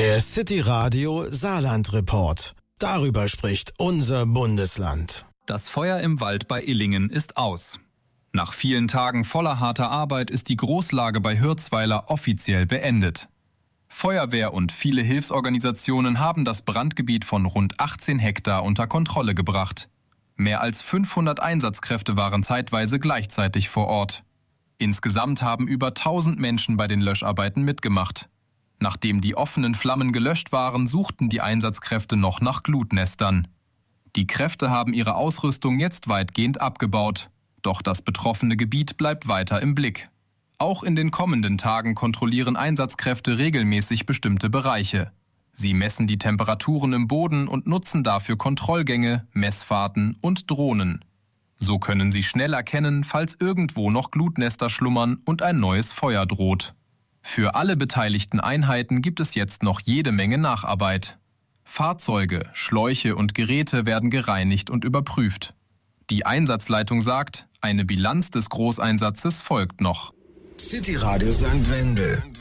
Der City Radio Saarland Report. Darüber spricht unser Bundesland. Das Feuer im Wald bei Illingen ist aus. Nach vielen Tagen voller harter Arbeit ist die Großlage bei Hürzweiler offiziell beendet. Feuerwehr und viele Hilfsorganisationen haben das Brandgebiet von rund 18 Hektar unter Kontrolle gebracht. Mehr als 500 Einsatzkräfte waren zeitweise gleichzeitig vor Ort. Insgesamt haben über 1000 Menschen bei den Löscharbeiten mitgemacht. Nachdem die offenen Flammen gelöscht waren, suchten die Einsatzkräfte noch nach Glutnestern. Die Kräfte haben ihre Ausrüstung jetzt weitgehend abgebaut. Doch das betroffene Gebiet bleibt weiter im Blick. Auch in den kommenden Tagen kontrollieren Einsatzkräfte regelmäßig bestimmte Bereiche. Sie messen die Temperaturen im Boden und nutzen dafür Kontrollgänge, Messfahrten und Drohnen. So können sie schnell erkennen, falls irgendwo noch Glutnester schlummern und ein neues Feuer droht. Für alle beteiligten Einheiten gibt es jetzt noch jede Menge Nacharbeit. Fahrzeuge, Schläuche und Geräte werden gereinigt und überprüft. Die Einsatzleitung sagt, eine Bilanz des Großeinsatzes folgt noch. City Radio St. Wendel.